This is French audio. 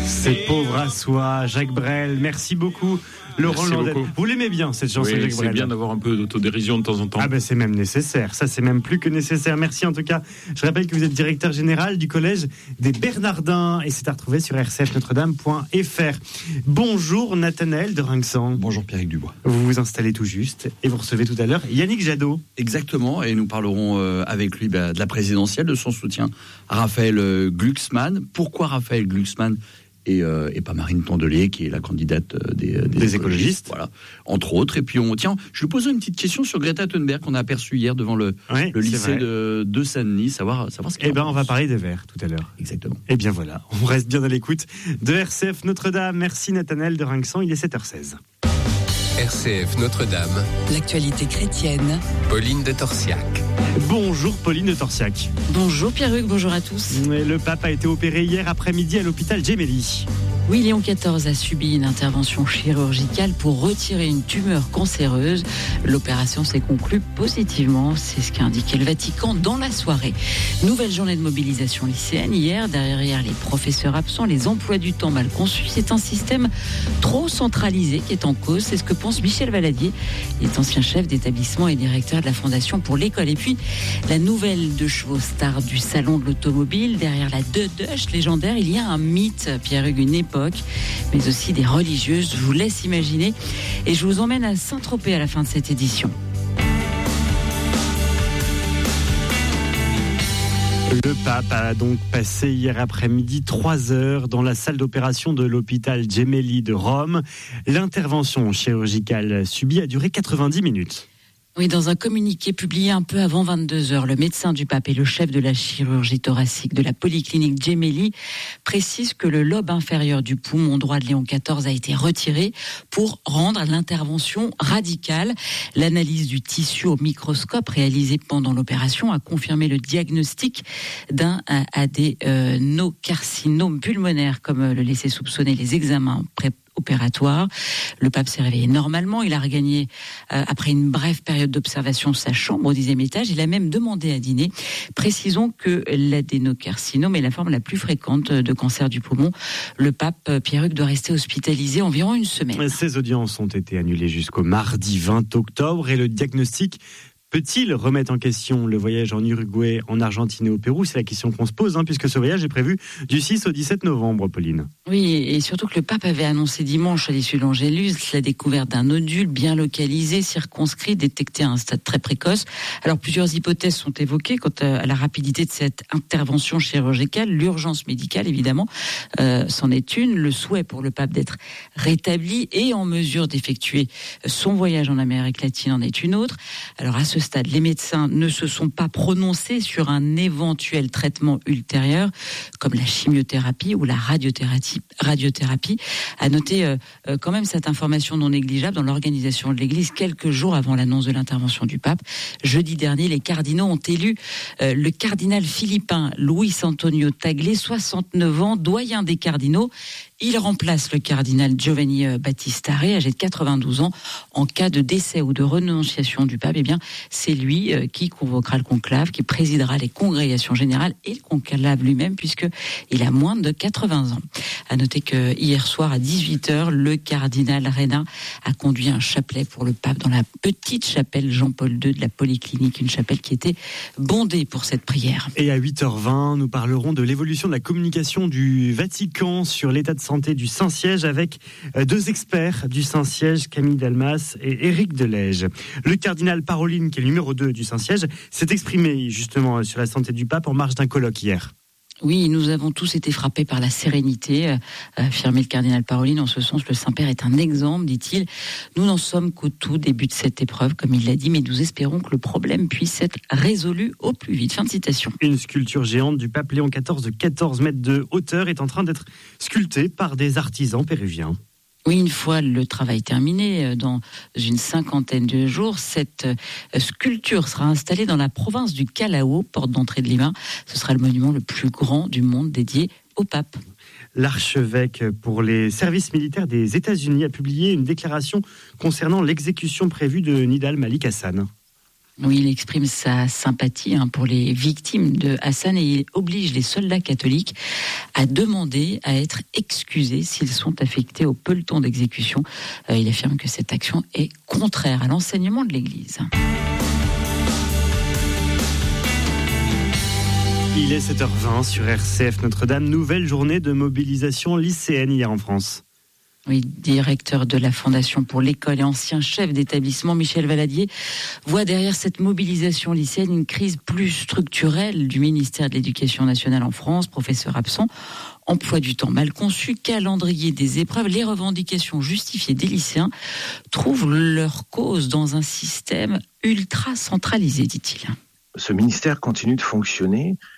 Ces pauvres à soi, Jacques Brel. Merci beaucoup, Laurent Landais. Vous l'aimez bien, cette chanson, oui, Jacques Brel? C'est bien d'avoir un peu d'autodérision de temps en temps. Ah ben c'est même nécessaire, ça c'est même plus que nécessaire. Merci en tout cas. Je rappelle que vous êtes directeur général du collège des Bernardins et c'est à retrouver sur rcfnotredame.fr. Bonjour Nathanaël de Rinxan. Bonjour Pierrick Dubois. Vous vous installez tout juste et vous recevez tout à l'heure Yannick Jadot. Exactement, et nous parlerons avec lui de la présidentielle, de son soutien à Raphaël Glucksmann. Pourquoi Raphaël Glucksmann et pas Marine Tondelier, qui est la candidate des écologistes, voilà, entre autres. Et puis je lui poserai une petite question sur Greta Thunberg qu'on a aperçue hier devant le lycée de Saint-Denis, savoir ce qu'elle on va parler des Verts tout à l'heure. Exactement. Et bien voilà, on reste bien à l'écoute de RCF Notre-Dame. Merci Nathanaël de Rinxan, il est 7h16. RCF Notre-Dame. L'actualité chrétienne. Pauline de Torsiac. Bonjour Pauline de Torsiac. Bonjour Pierre-Hugues, bonjour à tous. Le pape a été opéré hier après-midi à l'hôpital Gemelli. Oui, Léon XIV a subi une intervention chirurgicale pour retirer une tumeur cancéreuse. L'opération s'est conclue positivement, c'est ce qu'a indiqué le Vatican dans la soirée. Nouvelle journée de mobilisation lycéenne hier, derrière les professeurs absents, les emplois du temps mal conçus. C'est un système trop centralisé qui est en cause, c'est ce que pense Michel Valadier. Il est ancien chef d'établissement et directeur de la Fondation pour l'école. Et puis, la nouvelle 2 chevaux star du salon de l'automobile, derrière la Deutsch légendaire, il y a un mythe, Pierre-Hugues, une époque, mais aussi des religieuses. Je vous laisse imaginer et je vous emmène à Saint-Tropez à la fin de cette édition. Le pape a donc passé hier après-midi 3 heures dans la salle d'opération de l'hôpital Gemelli de Rome. L'intervention chirurgicale subie a duré 90 minutes. Oui, dans un communiqué publié un peu avant 22h, le médecin du pape et le chef de la chirurgie thoracique de la polyclinique Gemelli précise que le lobe inférieur du poumon droit de Léon XIV a été retiré pour rendre l'intervention radicale. L'analyse du tissu au microscope réalisée pendant l'opération a confirmé le diagnostic d'un adénocarcinome pulmonaire, comme le laissaient soupçonner les examens opératoire. Le pape s'est réveillé normalement. Il a regagné, après une brève période d'observation, sa chambre au 10e étage. Il a même demandé à dîner. Précisons que l'adénocarcinome est la forme la plus fréquente de cancer du poumon. Le pape Pierre-Hugues doit rester hospitalisé environ une semaine. Ces audiences ont été annulées jusqu'au mardi 20 octobre et le diagnostic peut-il remettre en question le voyage en Uruguay, en Argentine et au Pérou? C'est la question qu'on se pose, puisque ce voyage est prévu du 6 au 17 novembre, Pauline. Oui, et surtout que le pape avait annoncé dimanche à l'issue de l'Angélus la découverte d'un nodule bien localisé, circonscrit, détecté à un stade très précoce. Alors plusieurs hypothèses sont évoquées quant à la rapidité de cette intervention chirurgicale. L'urgence médicale, évidemment, c'en est une. Le souhait pour le pape d'être rétabli et en mesure d'effectuer son voyage en Amérique latine en est une autre. Alors à ce stade, les médecins ne se sont pas prononcés sur un éventuel traitement ultérieur, comme la chimiothérapie ou la radiothérapie. À noter quand même cette information non négligeable dans l'organisation de l'Église quelques jours avant l'annonce de l'intervention du pape. Jeudi dernier, les cardinaux ont élu le cardinal philippin Luis Antonio Tagle, 69 ans, doyen des cardinaux. Il remplace le cardinal Giovanni Battista Re, âgé de 92 ans. En cas de décès ou de renonciation du pape, c'est lui qui convoquera le conclave, qui présidera les congrégations générales et le conclave lui-même, puisqu'il a moins de 80 ans. À noter que hier soir, à 18h, le cardinal Reina a conduit un chapelet pour le pape dans la petite chapelle Jean-Paul II de la Polyclinique, une chapelle qui était bondée pour cette prière. Et à 8h20, nous parlerons de l'évolution de la communication du Vatican sur l'état de santé du Saint-Siège avec 2 experts du Saint-Siège, Camille Dalmas et Éric Delège. Le cardinal Parolin, qui est le numéro 2 du Saint-Siège, s'est exprimé justement sur la santé du pape en marge d'un colloque hier. Oui, nous avons tous été frappés par la sérénité, affirmé le cardinal Parolin. En ce sens, le Saint-Père est un exemple, dit-il. Nous n'en sommes qu'au tout début de cette épreuve, comme il l'a dit, mais nous espérons que le problème puisse être résolu au plus vite. Fin de citation. Une sculpture géante du pape Léon XIV de 14 mètres de hauteur est en train d'être sculptée par des artisans péruviens. Oui, une fois le travail terminé, dans une 50aine de jours, cette sculpture sera installée dans la province du Callao, porte d'entrée de Lima. Ce sera le monument le plus grand du monde dédié au pape. L'archevêque pour les services militaires des États-Unis a publié une déclaration concernant l'exécution prévue de Nidal Malik Hassan. Oui, il exprime sa sympathie pour les victimes de Hassan et il oblige les soldats catholiques à demander à être excusés s'ils sont affectés au peloton d'exécution. Il affirme que cette action est contraire à l'enseignement de l'Église. Il est 7h20 sur RCF Notre-Dame. Nouvelle journée de mobilisation lycéenne hier en France. Oui, directeur de la Fondation pour l'école et ancien chef d'établissement, Michel Valadier, voit derrière cette mobilisation lycéenne une crise plus structurelle du ministère de l'Éducation nationale en France, professeur absent, emploi du temps mal conçu, calendrier des épreuves. Les revendications justifiées des lycéens trouvent leur cause dans un système ultra centralisé, dit-il. Ce ministère continue de fonctionner